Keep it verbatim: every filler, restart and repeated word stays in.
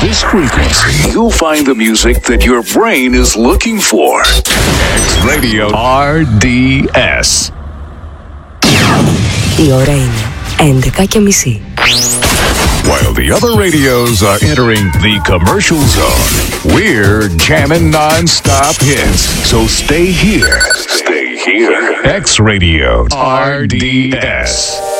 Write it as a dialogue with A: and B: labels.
A: this frequency, you'll find the music that your brain is looking for. X Radio αρ ντι ες.
B: Η ώρα είναι έντεκα και μισή.
A: While the other radios are entering the commercial zone, we're jamming non-stop hits. So stay here. Stay here. X Radio αρ ντι ες.